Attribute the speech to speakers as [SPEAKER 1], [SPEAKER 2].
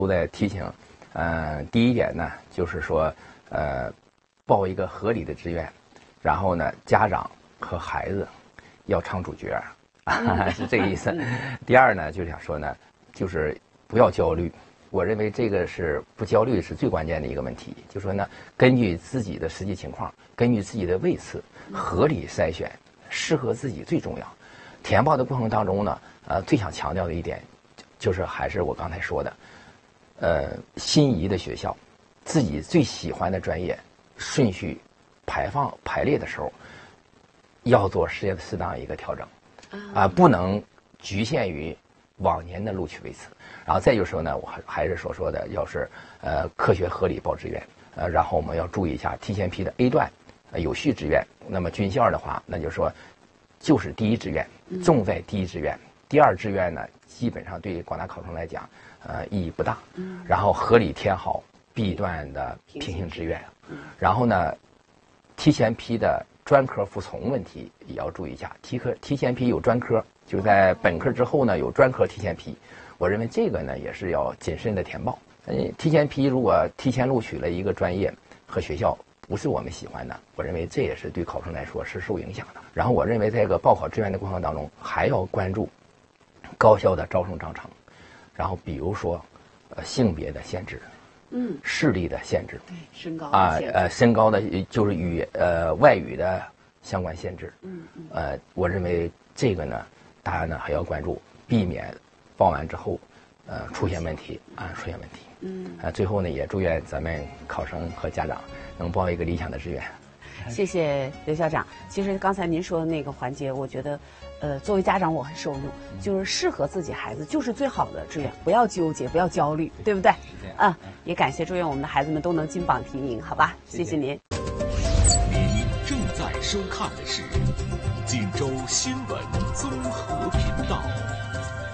[SPEAKER 1] 都在提醒，第一点呢，就是说，报一个合理的志愿，然后呢，家长和孩子要唱主角，是这个意思。第二呢，就想说呢，就是不要焦虑。我认为这个是不焦虑是最关键的一个问题。就说呢，根据自己的实际情况，根据自己的位次，合理筛选，适合自己最重要。填报的过程当中呢，最想强调的一点，就是还是我刚才说的。心仪的学校，自己最喜欢的专业，顺序排列的时候，要做适当一个调整，不能局限于往年的录取位次。然后再就是说呢，我还是所说的，要是科学合理报志愿，然后我们要注意一下提前批的 A 段有序志愿。那么军校的话，那就是说就是第一志愿，重在第一志愿，第二志愿呢，基本上对广大考生来讲。意义不大，然后合理填好 B 段的平行志愿，然后呢，提前批的专科服从问题也要注意一下。提前批有专科，就在本科之后呢有专科提前批，我认为这个呢也是要谨慎的填报。提前批如果提前录取了一个专业和学校不是我们喜欢的，我认为这也是对考生来说是受影响的。然后我认为在这个报考志愿的过程当中，还要关注高校的招生章程。然后比如说，性别的限制，视力的限制，
[SPEAKER 2] 对，身高的限制
[SPEAKER 1] 身高的就是外语的相关限制，我认为这个呢，大家呢还要关注，避免报完之后，出现问题。最后呢，也祝愿咱们考生和家长能报一个理想的志愿。
[SPEAKER 2] 谢谢刘校长。其实刚才您说的那个环节，我觉得，作为家长我很受用，就是适合自己孩子就是最好的志愿，不要纠结，不要焦虑，对不对？也感谢，祝愿我们的孩子们都能金榜题名，好吧？谢谢您。
[SPEAKER 3] 您正在收看的是锦州新闻综合频道。